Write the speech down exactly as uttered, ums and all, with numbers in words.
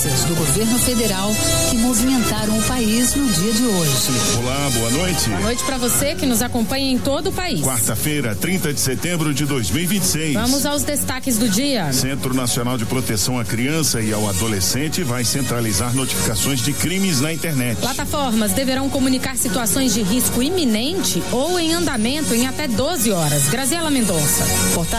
do governo federal que movimentaram o país no dia de hoje. Olá, boa noite. Boa noite para você que nos acompanha em todo o país. Quarta-feira, trinta de setembro de dois mil e vinte e seis. Vamos aos destaques do dia. Centro Nacional de Proteção à Criança e ao Adolescente vai centralizar notificações de crimes na internet. Plataformas deverão comunicar situações de risco iminente ou em andamento em até doze horas. Graziela Mendonça.